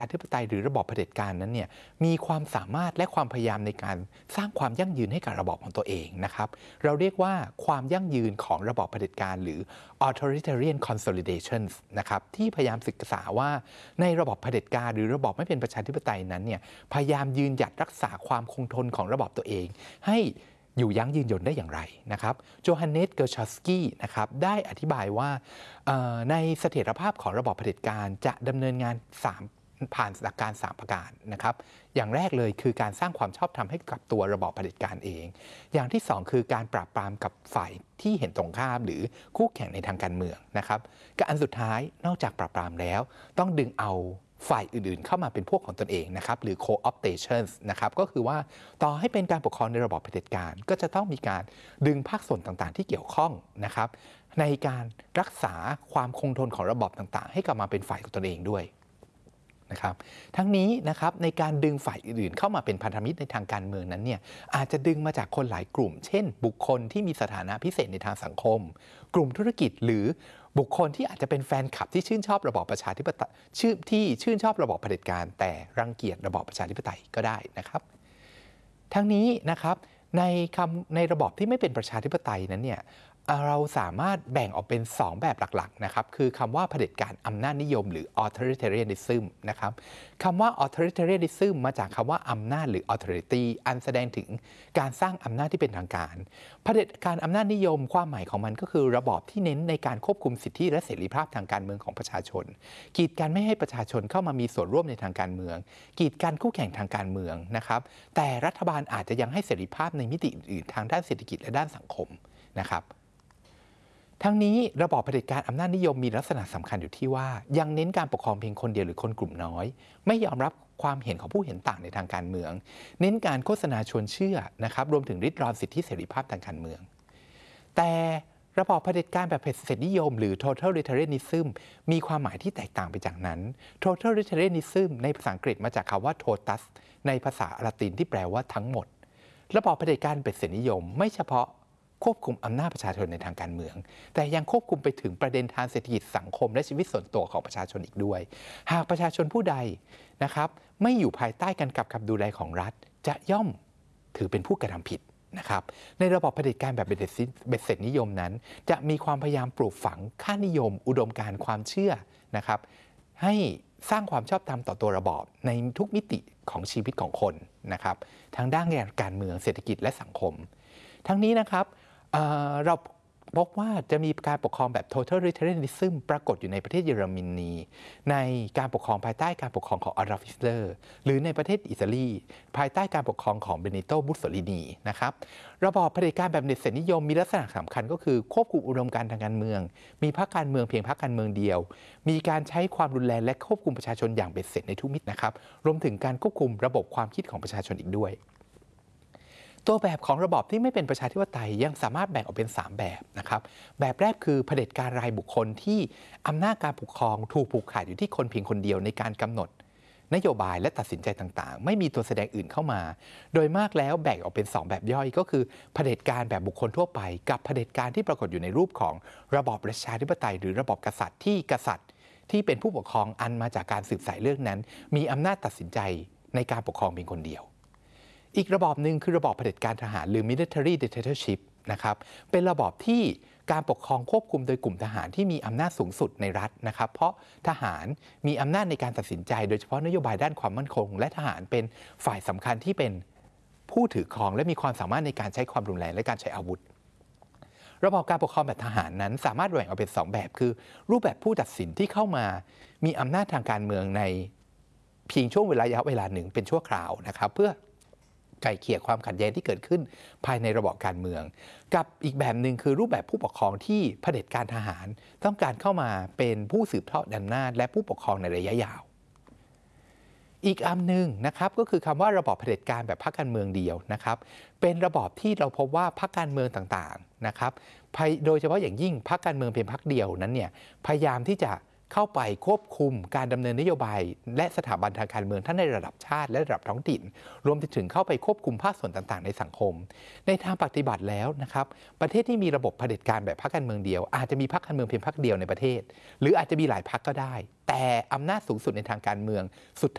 อธิปไตยหรือระบอบเผด็จการนั้นเนี่ยมีความสามารถและความพยายามในการสร้างความยั่งยืนให้กับระบอบของตัวเองนะครับเราเรียกว่าความยั่งยืนของระบอบเผด็จการหรือ authoritarian consolidation นะครับที่พยายามศึกษาว่าในระบอบเผด็จการหรือระบอบไม่เป็นประชาธิปไตยนั้นเนี่ยพยายามยืนหยัดรักษาความคงทนของระบอบตัวเองให้อยู่ยั้งยืนยงได้อย่างไรนะครับโจฮันเนส เกอร์ชอสกี้นะครับได้อธิบายว่าในเสถียรภาพของระบอบเผด็จการจะดำเนินงานผ่านหลักการ3ประการนะครับอย่างแรกเลยคือการสร้างความชอบธรรมให้กับตัวระบอบเผด็จการเองอย่างที่2คือการปราบปรามกับฝ่ายที่เห็นตรงข้ามหรือคู่แข่งในทางการเมืองนะครับกับอันสุดท้ายนอกจากปราบปรามแล้วต้องดึงเอาฝ่ายอื่นๆเข้ามาเป็นพวกของตนเองนะครับหรือ co-optation นะครับก็คือว่าต่อให้เป็นการปกครองในระบอบเผด็จการก็จะต้องมีการดึงภาคส่วนต่างๆที่เกี่ยวข้องนะครับในการรักษาความคงทนของระบอบต่างๆให้กลับมาเป็นฝ่ายของตนเองด้วยนะครับทั้งนี้นะครับในการดึงฝ่ายอื่นๆเข้ามาเป็นพันธมิตรในทางการเมืองนั้นเนี่ยอาจจะดึงมาจากคนหลายกลุ่มเช่นบุคคลที่มีสถานะพิเศษในทางสังคมกลุ่มธุรกิจหรือบุคคลที่อาจจะเป็นแฟนคลับที่ชื่นชอบระบอบประชาธิปไตยที่ชื่นชอบระบอบเผด็จการแต่รังเกียจระบอบประชาธิปไตยก็ได้นะครับทั้งนี้นะครับในระบอบที่ไม่เป็นประชาธิปไตยนั้นเนี่ยเราสามารถแบ่งออกเป็น2แบบหลักๆนะครับคือคำว่าเผด็จการอำนาจนิยมหรือ authoritarianism นะครับคำว่า authoritarianism มาจากคำว่าอำนาจหรือ authority อันแสดงถึงการสร้างอำนาจที่เป็นทางการเผด็จการอำนาจนิยมความหมายของมันก็คือระบอบที่เน้นในการควบคุมสิทธิและเสรีภาพทางการเมืองของประชาชนกีดกันไม่ให้ประชาชนเข้ามามีส่วนร่วมในทางการเมืองกีดกันคู่แข่งทางการเมืองนะครับแต่รัฐบาลอาจจะยังให้เสรีภาพในมิติอื่นๆทางด้านเศรษฐกิจและด้านสังคมนะครับทั้งนี้ระบอบเผด็จการอำนาจนิยมมีลักษณะสำคัญอยู่ที่ว่ายังเน้นการปกครองเพียงคนเดียวหรือคนกลุ่มน้อยไม่ยอมรับความเห็นของผู้เห็นต่างในทางการเมืองเน้นการโฆษณาชวนเชื่อนะครับรวมถึงริดรอนสิทธิเสรีภาพทางการเมืองแต่ระบอบเผด็จการแบบเผด็จนิยมหรือ totalitarianism มีความหมายที่แตกต่างไปจากนั้น totalitarianism ในภาษาอังกฤษมาจากคำว่า totus ในภาษาละตินที่แปลว่าทั้งหมดระบอบเผด็จการเป็นเสรีนิยมไม่เฉพาะควบคุมอำนาจประชาชนในทางการเมืองแต่ยังควบคุมไปถึงประเด็นทางเศรษฐกิจสังคมและชีวิตส่วนตัวของประชาชนอีกด้วยหากประชาชนผู้ใดนะครับไม่อยู่ภายใต้การกำกับดูแลของรัฐจะย่อมถือเป็นผู้กระทำผิดนะครับในระบอบเผด็จการแบบเบ็ดเสร็จนิยมนั้นจะมีความพยายามปลูกฝังค่านิยมอุดมการณ์ความเชื่อนะครับให้สร้างความชอบธรรมต่อตัวระบอบในทุกมิติของชีวิตของคนนะครับทั้งด้านการเมืองเศรษฐกิจและสังคมทั้งนี้นะครับเราพบว่าจะมีการปกครองแบบ totalitarianism ปรากฏอยู่ในประเทศเยอรมนีในการปกครองภายใต้การปกครองของอดอล์ฟ ฮิตเลอร์หรือในประเทศอิตาลีภายใต้การปกครองของเบนิโต มุสโสลินีนะครับระบอบเผด็จการแบบเสรีนิยมมีลักษณะสำคัญก็คือควบคุมอุดมการณ์ทางการเมืองมีพรรคการเมืองเพียงพรรคการเมืองเดียวมีการใช้ความรุนแรงและควบคุมประชาชนอย่างเบ็ดเสร็จในทุกมิตินะครับรวมถึงการควบคุมระบบความคิดของประชาชนอีกด้วยตัวแบบของระบอบที่ไม่เป็นประชาธิปไตยยังสามารถแบ่งออกเป็น3แบบนะครับแบบแรกคือเผด็จการรายบุคคลที่อำนาจการปกครองถูกผูกขาดอยู่ที่คนเพียงคนเดียวในการกำหนดนโยบายและตัดสินใจต่างๆไม่มีตัวแสดงอื่นเข้ามาโดยมากแล้วแบ่งออกเป็น2แบบย่อยก็คือเผด็จการแบบบุคคลทั่วไปกับเผด็จการที่ปรากฏอยู่ในรูปของระบอบประชาธิปไตยหรือระบอบกษัตริย์ที่เป็นผู้ปกครองอันมาจากการสืบสายเลือดนั้นมีอำนาจตัดสินใจในการปกครองเพียงคนเดียวอีกระบอบหนึ่งคือระบอบเผด็จการทหารหรือ military dictatorship นะครับเป็นระบอบที่การปกครองควบคุมโดยกลุ่มทหารที่มีอำนาจสูงสุดในรัฐนะครับเพราะทหารมีอำนาจในการตัดสินใจโดยเฉพาะนโยบายด้านความมั่นคงและทหารเป็นฝ่ายสำคัญที่เป็นผู้ถือครองและมีความสามารถในการใช้ความรุนแรงและการใช้อาวุธระบอบการปกครองแบบทหารนั้นสามารถแบ่งออกเป็น2แบบคือรูปแบบผู้ตัดสินที่เข้ามามีอำนาจทางการเมืองในเพียงช่วงระยะเวลาหนึ่งเป็นชั่วคราวนะครับเพื่อไกล่เกลี่ยความขัดแย้งที่เกิดขึ้นภายในระบอบการเมืองกับอีกแบบหนึ่งคือรูปแบบผู้ปกครองที่เผด็จการทหารต้องการเข้ามาเป็นผู้สืบทอดอำนาจและผู้ปกครองในระยะยาวอีกอันหนึ่งนะครับก็คือคำว่าระบอบเผด็จการแบบพรรคการเมืองเดียวนะครับเป็นระบอบที่เราพบว่าพรรคการเมืองต่างๆนะครับโดยเฉพาะอย่างยิ่งพรรคการเมืองเพียงพรรคเดียวนั้นเนี่ยพยายามที่จะเข้าไปควบคุมการดำเนินนโยบายและสถาบันทางการเมืองทั้งในระดับชาติและระดับท้องถิ่นรวมไปถึงเข้าไปควบคุมภาคส่วนต่างๆในสังคมในทางปฏิบัติแล้วนะครับประเทศที่มีระบบเผด็จการแบบพรรคการเมืองเดียวอาจจะมีพรรคการเมืองเพียงพรรคเดียวในประเทศหรืออาจจะมีหลายพรรคก็ได้แต่อำนาจสูงสุดในทางการเมืองสุด